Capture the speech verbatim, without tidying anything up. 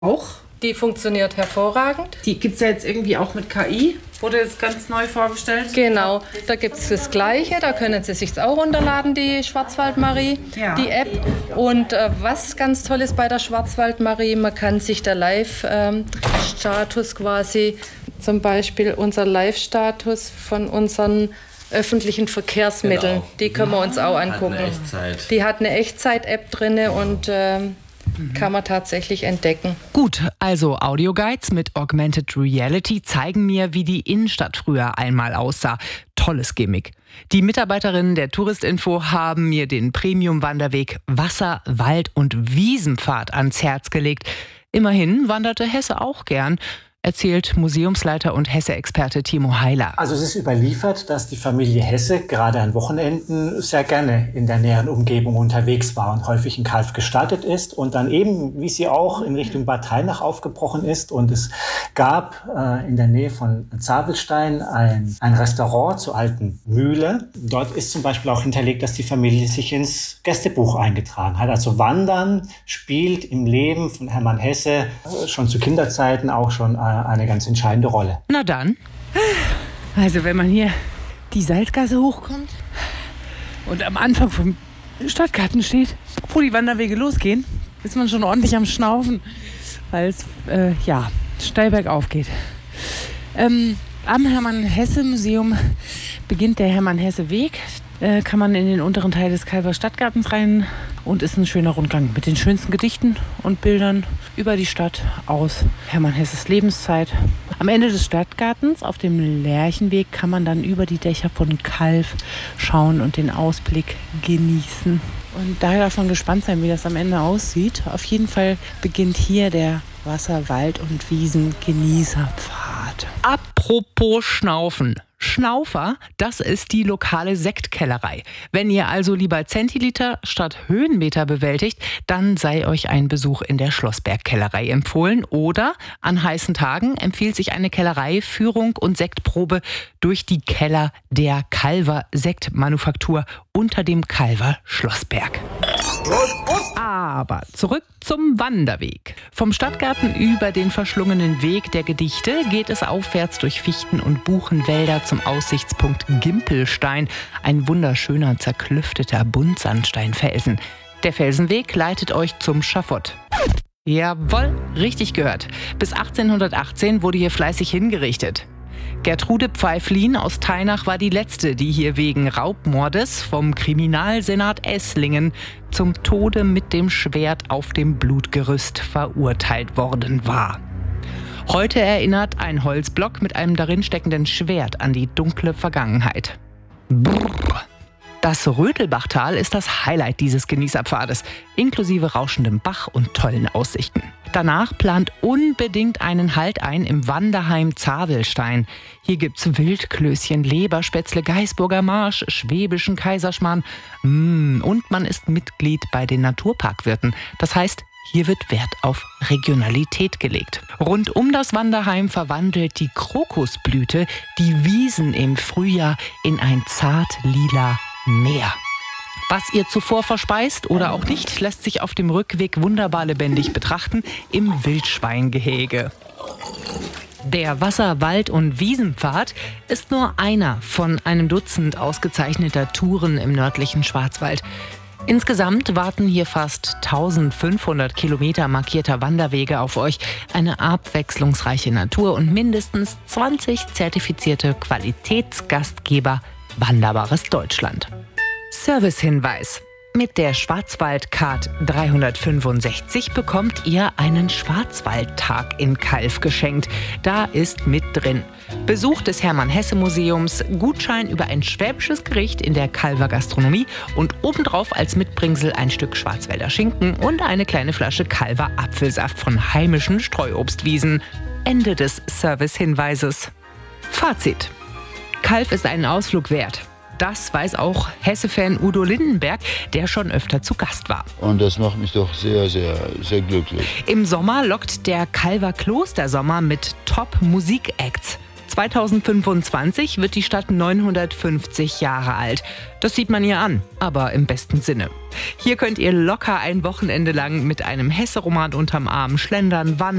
Auch? Die funktioniert hervorragend. Die gibt es ja jetzt irgendwie auch mit K I. Wurde jetzt ganz neu vorgestellt. Genau, da gibt es das Gleiche. Da können Sie sich auch runterladen, die Schwarzwaldmarie, ja. die App. Und äh, was ganz toll ist bei der Schwarzwaldmarie, man kann sich der Live-Status ähm, quasi, zum Beispiel unser Live-Status von unseren öffentlichen Verkehrsmitteln, genau. Die können wir uns auch angucken. Hat eine Echtzeit. Die hat eine Echtzeit-App drin und ähm, kann man tatsächlich entdecken. Gut, also Audioguides mit Augmented Reality zeigen mir, wie die Innenstadt früher einmal aussah. Tolles Gimmick. Die Mitarbeiterinnen der Touristinfo haben mir den Premium-Wanderweg Wasser-, Wald- und Wiesenpfad ans Herz gelegt. Immerhin wanderte Hesse auch gern, erzählt Museumsleiter und Hesse-Experte Timo Heiler. Also es ist überliefert, dass die Familie Hesse gerade an Wochenenden sehr gerne in der näheren Umgebung unterwegs war und häufig in Calw gestartet ist und dann eben, wie sie auch, in Richtung Bad Hainach aufgebrochen ist. Und es gab äh, in der Nähe von Zabelstein ein, ein Restaurant zur alten Mühle. Dort ist zum Beispiel auch hinterlegt, dass die Familie sich ins Gästebuch eingetragen hat. Also Wandern spielt im Leben von Hermann Hesse äh, schon zu Kinderzeiten auch schon äh, eine ganz entscheidende Rolle. Na dann. Also wenn man hier die Salzgasse hochkommt und am Anfang vom Stadtgarten steht, wo die Wanderwege losgehen, ist man schon ordentlich am Schnaufen, weil es äh, ja, steil bergauf geht. Ähm, am Hermann-Hesse-Museum beginnt der Hermann-Hesse-Weg. Äh, kann man in den unteren Teil des Calwer Stadtgartens rein und ist ein schöner Rundgang mit den schönsten Gedichten und Bildern über die Stadt aus Hermann Hesses Lebenszeit. Am Ende des Stadtgartens auf dem Lerchenweg kann man dann über die Dächer von Calw schauen und den Ausblick genießen. Und daher darf man gespannt sein, wie das am Ende aussieht. Auf jeden Fall beginnt hier der Wasser-, Wald- und Wiesen-Genießerpfad. Apropos Schnaufen. Schnaufer, das ist die lokale Sektkellerei. Wenn ihr also lieber Zentiliter statt Höhenmeter bewältigt, dann sei euch ein Besuch in der Schlossberg-Kellerei empfohlen. Oder an heißen Tagen empfiehlt sich eine Kellereiführung und Sektprobe durch die Keller der Calwer Sektmanufaktur unter dem Calwer Schlossberg. Aber zurück zum Wanderweg. Vom Stadtgarten über den verschlungenen Weg der Gedichte geht es aufwärts durch Fichten- und Buchenwälder zum Aussichtspunkt Gimpelstein, ein wunderschöner, zerklüfteter Buntsandsteinfelsen. Der Felsenweg leitet euch zum Schafott. Jawohl, richtig gehört. Bis achtzehnhundertachtzehn wurde hier fleißig hingerichtet. Gertrude Pfeiflin aus Teinach war die letzte, die hier wegen Raubmordes vom Kriminalsenat Esslingen zum Tode mit dem Schwert auf dem Blutgerüst verurteilt worden war. Heute erinnert ein Holzblock mit einem darin steckenden Schwert an die dunkle Vergangenheit. Brrr. Das Rötelbachtal ist das Highlight dieses Genießerpfades, inklusive rauschendem Bach und tollen Aussichten. Danach plant unbedingt einen Halt ein im Wanderheim Zabelstein. Hier gibt's Wildklößchen, Leberspätzle, Gaisburger Marsch, schwäbischen Kaiserschmarrn. Mmh, und man ist Mitglied bei den Naturparkwirten. Das heißt, hier wird Wert auf Regionalität gelegt. Rund um das Wanderheim verwandelt die Krokusblüte die Wiesen im Frühjahr in ein zart lila Meer. Was ihr zuvor verspeist oder auch nicht, lässt sich auf dem Rückweg wunderbar lebendig betrachten im Wildschweingehege. Der Wasser-, Wald- und Wiesenpfad ist nur einer von einem Dutzend ausgezeichneter Touren im nördlichen Schwarzwald. Insgesamt warten hier fast eintausendfünfhundert Kilometer markierter Wanderwege auf euch, eine abwechslungsreiche Natur und mindestens zwanzig zertifizierte Qualitätsgastgeber. Wanderbares Deutschland. Servicehinweis. Mit der Schwarzwaldcard dreihundertfünfundsechzig bekommt ihr einen Schwarzwaldtag in Calw geschenkt. Da ist mit drin Besuch des Hermann-Hesse-Museums, Gutschein über ein schwäbisches Gericht in der Calwer Gastronomie und obendrauf als Mitbringsel ein Stück Schwarzwälder Schinken und eine kleine Flasche Calwer Apfelsaft von heimischen Streuobstwiesen. Ende des Servicehinweises. Fazit. Calw ist einen Ausflug wert. Das weiß auch Hesse-Fan Udo Lindenberg, der schon öfter zu Gast war. Und das macht mich doch sehr, sehr, sehr glücklich. Im Sommer lockt der Calwer Klostersommer mit Top-Musik-Acts. zweitausendfünfundzwanzig wird die Stadt neunhundertfünfzig Jahre alt. Das sieht man ihr an, aber im besten Sinne. Hier könnt ihr locker ein Wochenende lang mit einem Hesse-Roman unterm Arm schlendern, wandern,